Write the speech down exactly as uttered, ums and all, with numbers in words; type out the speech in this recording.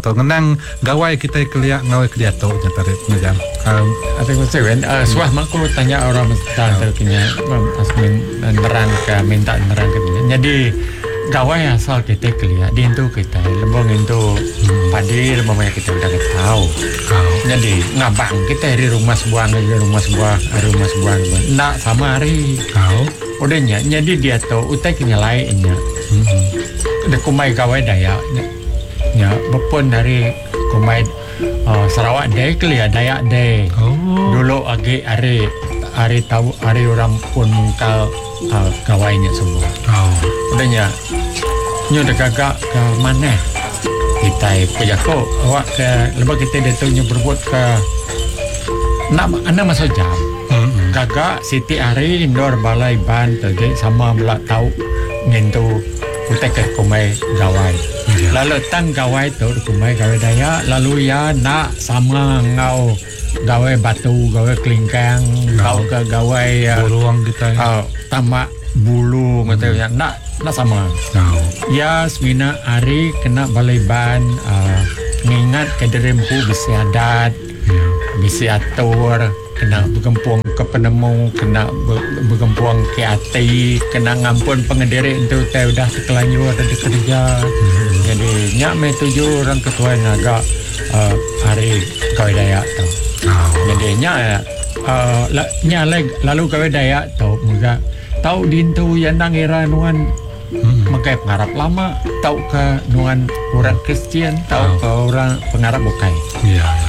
to ngenang gawai kita keliak ngawai keliato nya tarik ngajam. Um, Ate ko sewen uh, suah mangko tanya orang mesta terkini asmin nerang ke minta nerang ke dia. Jadi gawai asal kita keliak di itu kita lembong itu hmm. padi lembong kita udah tahu. Oh. Jadi ngabang kita dari rumah sebuah dari rumah sebuah dari rumah sebuah nak sama hari. Kau. Udahnya jadi dia tahu utai kenyalainnya. Hmm. Ada kumai gawai daya nya bepon dari kumai uh, Sarawak deh kelia Dayak deh. Oh. Dulu agi hari hari tahu hari orang pun kal uh, gawainya semua. Oh. Udahnya nyo dah gagak ke mana kita punya ko awak ke lebih kita dia tahu nyo berbuat ke nak anda masuk jam. Mm-hmm. Gagak Siti hari indoor balai ban tadi sama melak tahu ngentu utek ke kumai gawai. Yeah. Lalu tang gawai tu kumai gawai daya lalu ya nak sama ngau gawai batu gawai kelingkang ngau ke gawai buruang kita uh, tamak bulu macam hmm. nak nak sama. Oh. Ya semina hari kena balai ban uh, ngingat ke derempu bisi adat yeah. bisi atur kena bergempuang ke penemu kena bergempuang ke hati kena ngampun pengendiri itu tahu dah terkelanjur ada kerja. Hmm. Jadi nyak me tujuh orang ketua yang agak uh, hari kawai Dayak tu. Oh. Jadi nyak uh, la, nyak lalu kawai Dayak tu muka tahu dintu yang nang era nuan hmm. makai pengarap lama tahu ke nuan orang Kristian tahu oh. ke orang pengarap bukai. Yeah.